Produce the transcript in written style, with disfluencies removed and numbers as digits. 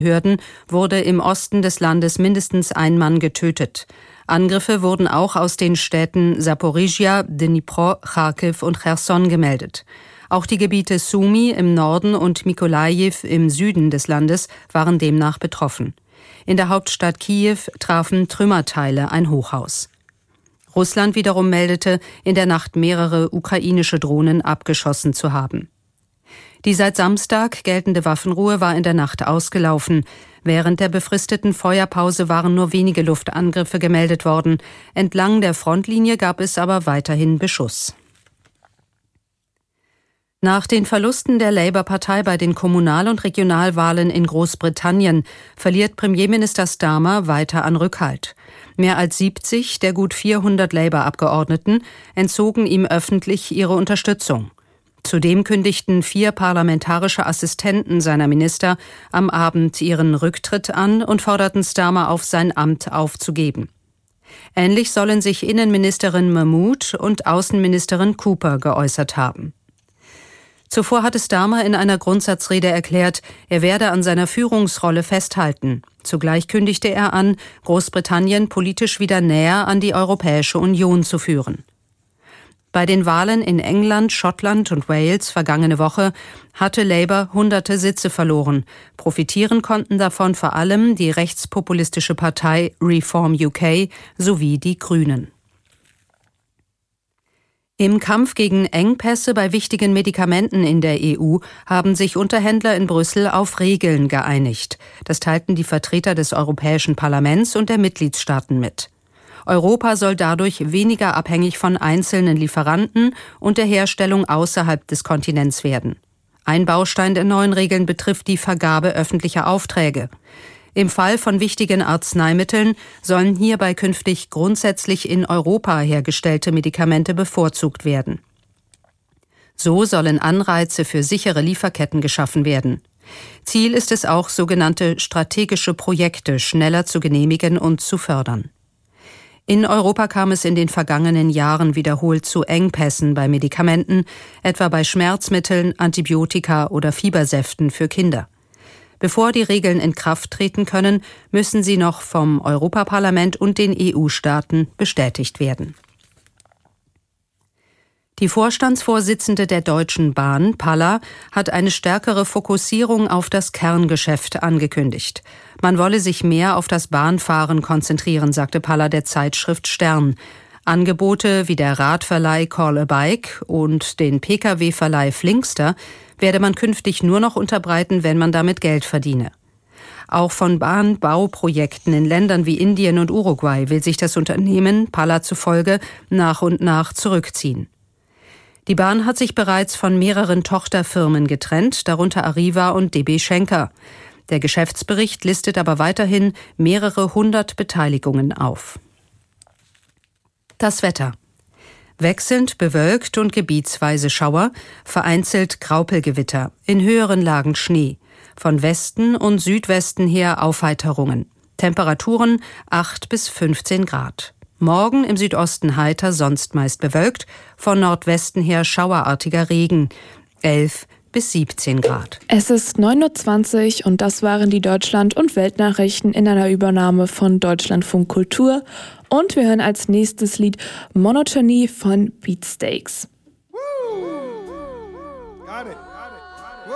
Behörden wurde im Osten des Landes mindestens ein Mann getötet. Angriffe wurden auch aus den Städten Saporizhia, Dnipro, Charkiw und Cherson gemeldet. Auch die Gebiete Sumy im Norden und Mykolajiw im Süden des Landes waren demnach betroffen. In der Hauptstadt Kiew trafen Trümmerteile ein Hochhaus. Russland wiederum meldete, in der Nacht mehrere ukrainische Drohnen abgeschossen zu haben. Die seit Samstag geltende Waffenruhe war in der Nacht ausgelaufen. Während der befristeten Feuerpause waren nur wenige Luftangriffe gemeldet worden. Entlang der Frontlinie gab es aber weiterhin Beschuss. Nach den Verlusten der Labour-Partei bei den Kommunal- und Regionalwahlen in Großbritannien verliert Premierminister Starmer weiter an Rückhalt. Mehr als 70 der gut 400 Labour-Abgeordneten entzogen ihm öffentlich ihre Unterstützung. Zudem kündigten 4 parlamentarische Assistenten seiner Minister am Abend ihren Rücktritt an und forderten Starmer auf, sein Amt aufzugeben. Ähnlich sollen sich Innenministerin Mahmood und Außenministerin Cooper geäußert haben. Zuvor hatte Starmer in einer Grundsatzrede erklärt, er werde an seiner Führungsrolle festhalten. Zugleich kündigte er an, Großbritannien politisch wieder näher an die Europäische Union zu führen. Bei den Wahlen in England, Schottland und Wales vergangene Woche hatte Labour hunderte Sitze verloren. Profitieren konnten davon vor allem die rechtspopulistische Partei Reform UK sowie die Grünen. Im Kampf gegen Engpässe bei wichtigen Medikamenten in der EU haben sich Unterhändler in Brüssel auf Regeln geeinigt. Das teilten die Vertreter des Europäischen Parlaments und der Mitgliedstaaten mit. Europa soll dadurch weniger abhängig von einzelnen Lieferanten und der Herstellung außerhalb des Kontinents werden. Ein Baustein der neuen Regeln betrifft die Vergabe öffentlicher Aufträge. Im Fall von wichtigen Arzneimitteln sollen hierbei künftig grundsätzlich in Europa hergestellte Medikamente bevorzugt werden. So sollen Anreize für sichere Lieferketten geschaffen werden. Ziel ist es auch, sogenannte strategische Projekte schneller zu genehmigen und zu fördern. In Europa kam es in den vergangenen Jahren wiederholt zu Engpässen bei Medikamenten, etwa bei Schmerzmitteln, Antibiotika oder Fiebersäften für Kinder. Bevor die Regeln in Kraft treten können, müssen sie noch vom Europaparlament und den EU-Staaten bestätigt werden. Die Vorstandsvorsitzende der Deutschen Bahn, Palla, hat eine stärkere Fokussierung auf das Kerngeschäft angekündigt. Man wolle sich mehr auf das Bahnfahren konzentrieren, sagte Palla der Zeitschrift Stern. Angebote wie der Radverleih Call a Bike und den Pkw-Verleih Flinkster werde man künftig nur noch unterbreiten, wenn man damit Geld verdiene. Auch von Bahnbauprojekten in Ländern wie Indien und Uruguay will sich das Unternehmen, Palla zufolge, nach und nach zurückziehen. Die Bahn hat sich bereits von mehreren Tochterfirmen getrennt, darunter Arriva und DB Schenker. Der Geschäftsbericht listet aber weiterhin mehrere hundert Beteiligungen auf. Das Wetter. Wechselnd bewölkt und gebietsweise Schauer, vereinzelt Graupelgewitter, in höheren Lagen Schnee. Von Westen und Südwesten her Aufheiterungen. Temperaturen 8 bis 15 Grad. Morgen im Südosten heiter, sonst meist bewölkt, von Nordwesten her schauerartiger Regen. 11 bis 17 Grad. Es ist 9:20 Uhr und das waren die Deutschland- und Weltnachrichten in einer Übernahme von Deutschlandfunk Kultur. Und wir hören als nächstes Lied Monotony von Beatsteaks.